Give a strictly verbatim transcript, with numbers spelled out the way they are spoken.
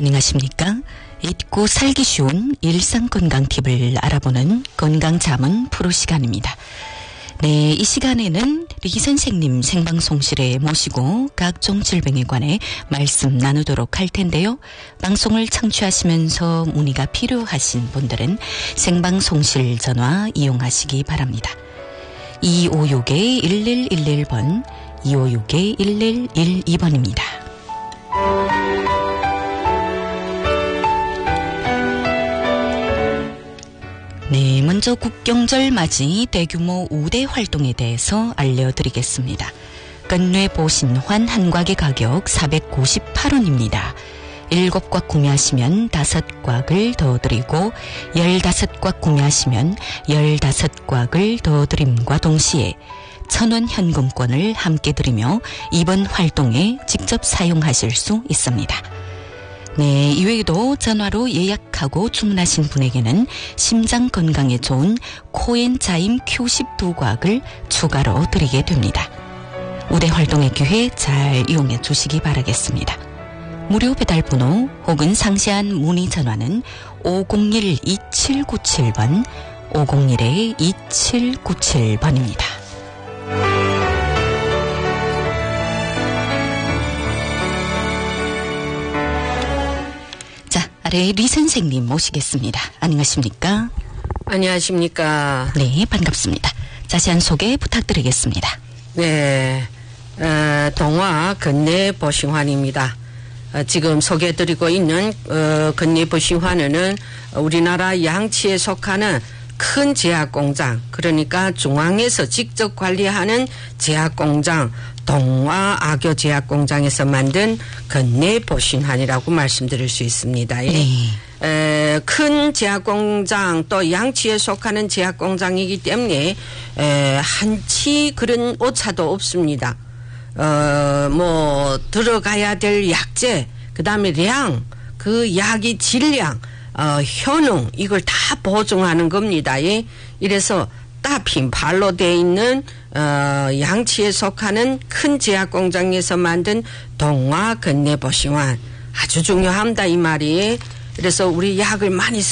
안녕하십니까? 잊고 살기 쉬운 일상건강 팁을 알아보는 건강자문 프로 시간입니다. 네, 이 시간에는 리 선생님 생방송실에 모시고 각종 질병에 관해 말씀 나누도록 할 텐데요. 방송을 청취하시면서 문의가 필요하신 분들은 생방송실 전화 이용하시기 바랍니다. 이오육 일일일일 번, 이오육 일일일이 번입니다. 네, 먼저 국경절 맞이 대규모 우대 활동에 대해서 알려드리겠습니다. 건뇌 보신환 한 곽의 가격 사백구십팔 원입니다. 일곱 곽 구매하시면 다섯 곽을 더 드리고 열다섯 곽 구매하시면 열다섯 곽을 더 드림과 동시에 천 원 현금권을 함께 드리며 이번 활동에 직접 사용하실 수 있습니다. 네, 이외에도 전화로 예약하고 주문하신 분에게는 심장 건강에 좋은 코엔자임 큐 십이 곽을 추가로 드리게 됩니다. 우대 활동의 기회 잘 이용해 주시기 바라겠습니다. 무료 배달 번호 혹은 상세한 문의 전화는 오공일 이칠구칠 번, 오공일 이칠구칠 번입니다. 리 선생님 모시겠습니다. 안녕하십니까? 안녕하십니까? 네, 반갑습니다. 자세한 소개 부탁드리겠습니다. 네, 어, 동화 건뇌 보신환입니다. 어, 지금 소개해드리고 있는 어, 건뇌 보신환은 우리나라 양치에 속하는 큰 제약공장, 그러니까 중앙에서 직접 관리하는 제약공장, 동화 악교 제약공장에서 만든 건뇌 보신환이라고 말씀드릴 수 있습니다. 네. 에, 큰 제약공장 또 양치에 속하는 제약공장이기 때문에 에, 한치 그런 오차도 없습니다. 어, 뭐 들어가야 될 약제, 그 다음에 량, 그 약의 질량, 어, 효능 이걸 다 보증하는 겁니다. 예? 이래서 따핀 발로 되어 있는 어, 양치에 속하는 큰 제약공장에서 만든 동화 건뇌 보신환 아주 중요합니다 이 말이. 그래서 우리 약을 많이